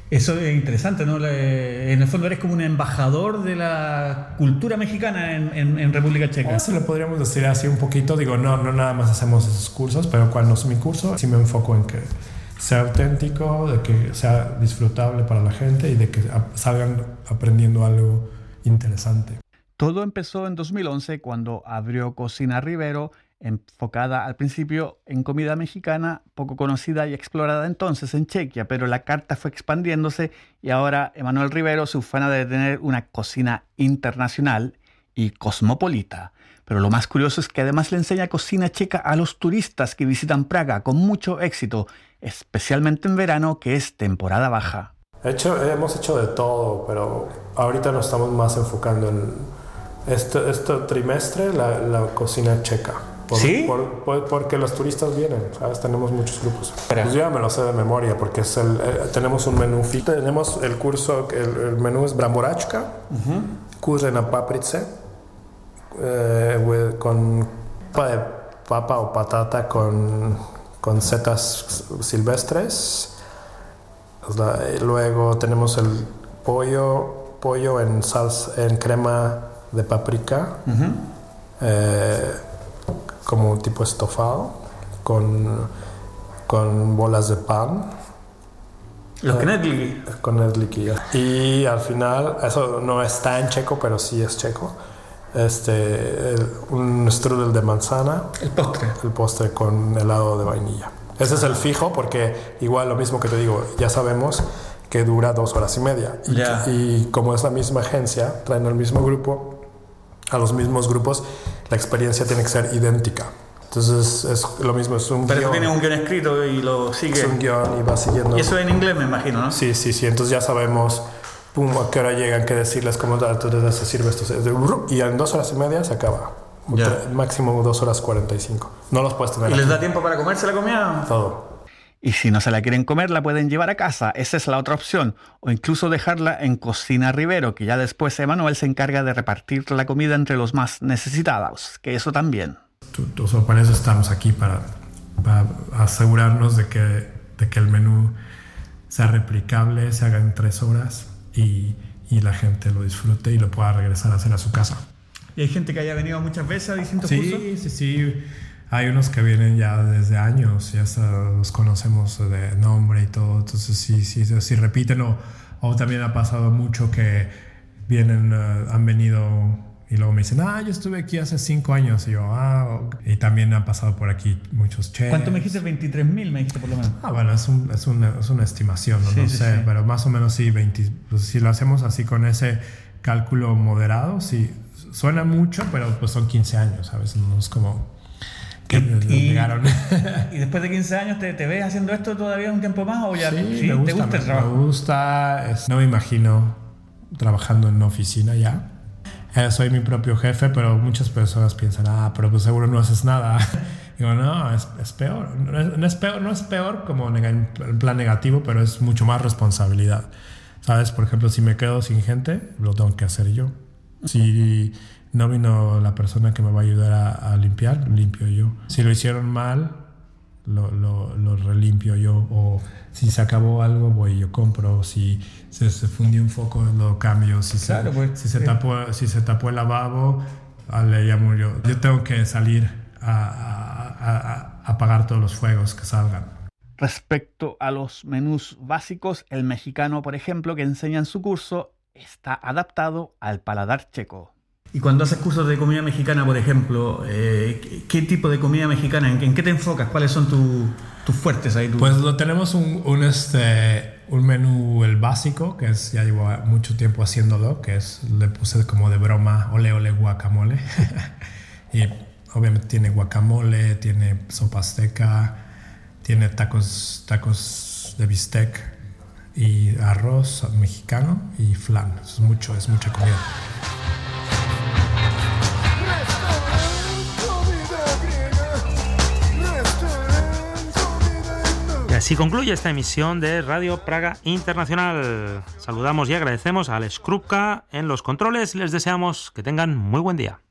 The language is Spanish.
Eso es interesante, ¿no? En el fondo eres como un embajador de la cultura mexicana en República Checa. Eso lo podríamos decir así un poquito. Digo, no nada más hacemos esos cursos, pero cuando es mi curso sí me enfoco en que sea auténtico, de que sea disfrutable para la gente y de que salgan aprendiendo algo interesante. Todo empezó en 2011 cuando abrió Cocina Rivero, enfocada al principio en comida mexicana, poco conocida y explorada entonces en Chequia, pero la carta fue expandiéndose y ahora Emanuel Rivero se ufana de tener una cocina internacional y cosmopolita. Pero lo más curioso es que además le enseña cocina checa a los turistas que visitan Praga con mucho éxito, especialmente en verano, que es temporada baja. Hemos hecho de todo, pero ahorita nos estamos más enfocando en este trimestre la cocina checa. ¿Sí? Porque los turistas vienen, ¿sabes? Tenemos muchos grupos. Pues yo ya me lo sé de memoria porque tenemos un menú. Tenemos el curso, el menú es bramboračka, kuře na paprice, con papa o patata con setas silvestres. Luego tenemos el pollo en salsa, en crema de paprika. Como tipo estofado con bolas de pan. Los knedlíky. Con knedlíky. Y al final, eso no está en checo, pero sí es checo. Un strudel de manzana. El postre con helado de vainilla. Ese es el fijo porque igual lo mismo que te digo, ya sabemos que dura 2 horas y media. Y como es la misma agencia, traen al mismo grupo, a los mismos grupos, la experiencia tiene que ser idéntica. Entonces es lo mismo, es un Pero guión. tiene un guión escrito y lo sigue. Es un guión y va siguiendo. Y eso en inglés me imagino, ¿no? Sí. Entonces ya sabemos a qué hora llegan, qué decirles, cómo entonces se sirve esto. Y en 2 horas y media se acaba. Máximo 2 horas 45. No los puedes tener. ¿Y les da tiempo para comerse la comida? Todo. Y si no se la quieren comer, la pueden llevar a casa. Esa es la otra opción. O incluso dejarla en Cocina Rivero, que ya después Emanuel se encarga de repartir la comida entre los más necesitados. Que eso también. Para eso estamos aquí, para asegurarnos de que el menú sea replicable, se haga en 3 horas y la gente lo disfrute y lo pueda regresar a hacer a su casa. ¿Y hay gente que haya venido muchas veces a distintos cursos? Sí. Hay unos que vienen ya desde años, ya los conocemos de nombre y todo, entonces sí repiten, o también ha pasado mucho que vienen, han venido y luego me dicen, yo estuve aquí hace 5 años, y yo, y también han pasado por aquí muchos chefs. ¿Cuánto me dijiste? 23,000 me dijiste por lo menos. Bueno, es una estimación, no sé, pero más o menos sí, pues si lo hacemos así con ese cálculo moderado, sí, suena mucho, pero pues son 15 años, ¿sabes? No es como... Y después de 15 años, ¿te ves haciendo esto todavía un tiempo más? ¿O ya me gusta, te gusta el trabajo? Me gusta. No me imagino trabajando en una oficina ya. Soy mi propio jefe, pero muchas personas piensan, pero pues seguro no haces nada. Digo, no, es peor. No es peor como en plan negativo, pero es mucho más responsabilidad. ¿Sabes? Por ejemplo, si me quedo sin gente, lo tengo que hacer yo. Si no vino la persona que me va a ayudar a limpiar, limpio yo. Si lo hicieron mal, lo relimpio yo. O si se acabó algo, voy y yo compro. Si se fundió un foco, lo cambio. Si se tapó el lavabo, le llamo yo. Yo tengo que salir a apagar todos los fuegos que salgan. Respecto a los menús básicos, el mexicano, por ejemplo, que enseña en su curso, está adaptado al paladar checo. Y cuando haces cursos de comida mexicana, por ejemplo, ¿qué tipo de comida mexicana? ¿En qué te enfocas? ¿Cuáles son tus fuertes ahí? Pues tenemos un menú, el básico, que ya llevo mucho tiempo haciéndolo, le puse como de broma, ole guacamole. Y obviamente tiene guacamole, tiene sopa azteca, tiene tacos de bistec y arroz mexicano y flan. Es mucha comida. Y así concluye esta emisión de Radio Praga Internacional. Saludamos y agradecemos a Alex Krupka en los controles y les deseamos que tengan muy buen día.